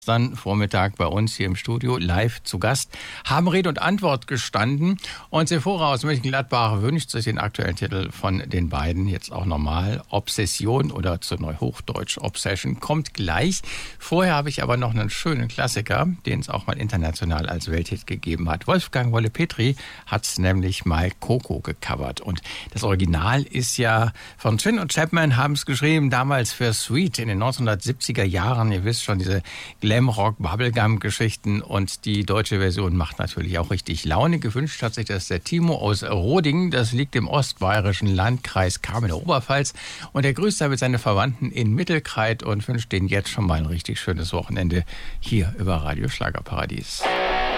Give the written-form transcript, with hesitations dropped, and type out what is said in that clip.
Dann Vormittag bei uns hier im Studio live zu Gast, haben Rede und Antwort gestanden und Sephora aus Mönchengladbach wünscht sich den aktuellen Titel von den beiden jetzt auch nochmal. Obsession oder zu Neuhochdeutsch Obsession kommt gleich. Vorher habe ich aber noch einen schönen Klassiker, den es auch mal international als Welthit gegeben hat. Wolfgang Wolle-Petri hat nämlich mal Coco gecovert und das Original ist ja von Chin und Chapman, haben es geschrieben, damals für Sweet in den 1970er Jahren. Ihr wisst schon, diese Glam-Rock-Bubblegum-Geschichten und die deutsche Version macht natürlich auch richtig Laune. Gewünscht hat sich das der Timo aus Rodingen. Das liegt im ostbayerischen Landkreis Kamen-Oberpfalz und er grüßt damit seine Verwandten in Mittelkreit und wünscht denen jetzt schon mal ein richtig schönes Wochenende hier über Radio Schlagerparadies.